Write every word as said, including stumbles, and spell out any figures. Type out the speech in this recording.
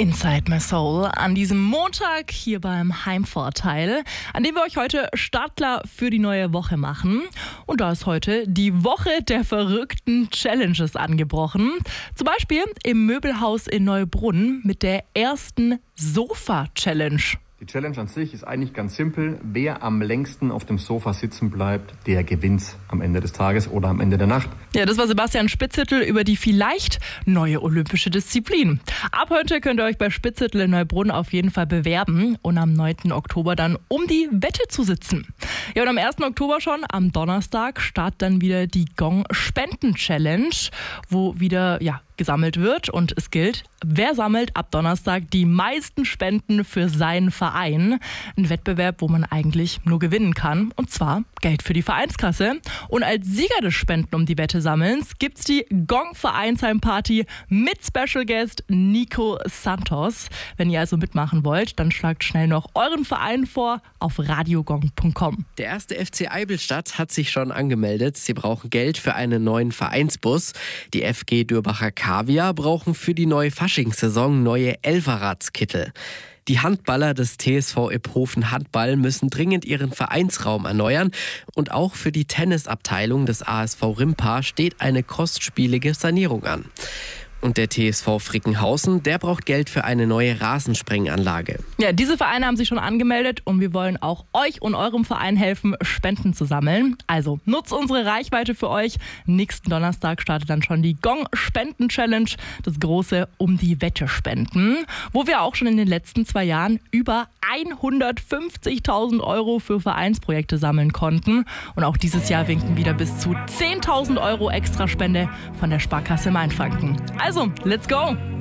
Inside My Soul an diesem Montag hier beim Heimvorteil, an dem wir euch heute Startklar für die neue Woche machen. Und da ist heute die Woche der verrückten Challenges angebrochen. Zum Beispiel im Möbelhaus in Neubrunn mit der ersten Sofa-Challenge. Die Challenge an sich ist eigentlich ganz simpel. Wer am längsten auf dem Sofa sitzen bleibt, der gewinnt am Ende des Tages oder am Ende der Nacht. Ja, das war Sebastian Spitzhüttel über die vielleicht neue olympische Disziplin. Ab heute könnt ihr euch bei Spitzhüttel in Neubrunn auf jeden Fall bewerben und am neunten Oktober dann um die Wette zu sitzen. Ja, und am ersten Oktober schon, am Donnerstag, startet dann wieder die Gong-Spenden-Challenge, wo wieder, ja, gesammelt wird und es gilt, wer sammelt ab Donnerstag die meisten Spenden für seinen Verein. Ein Wettbewerb, wo man eigentlich nur gewinnen kann, und zwar Geld für die Vereinskasse. Und als Sieger des Spenden um die Wette sammelns gibt's die Gong Vereinsheimparty mit Special Guest Nico Santos. Wenn ihr also mitmachen wollt, dann schlagt schnell noch euren Verein vor auf radiogong punkt com. Der erste F C Eivelstadt hat sich schon angemeldet. Sie brauchen Geld für einen neuen Vereinsbus. Die F G Dürbacher Kaviar brauchen für die neue Faschingssaison neue Elferradskittel. Die Handballer des T S V Iphofen Handball müssen dringend ihren Vereinsraum erneuern. Und auch für die Tennisabteilung des A S V Rimpa steht eine kostspielige Sanierung an. Und der T S V Frickenhausen, der braucht Geld für eine neue Rasensprenganlage. Ja, diese Vereine haben sich schon angemeldet und wir wollen auch euch und eurem Verein helfen, Spenden zu sammeln. Also nutzt unsere Reichweite für euch. Nächsten Donnerstag startet dann schon die Gong-Spenden-Challenge, das große Um die Wette spenden, wo wir auch schon in den letzten zwei Jahren über hundertfünfzigtausend Euro für Vereinsprojekte sammeln konnten. Und auch dieses Jahr winken wieder bis zu zehntausend Euro Extraspende von der Sparkasse Mainfranken. Also, let's go!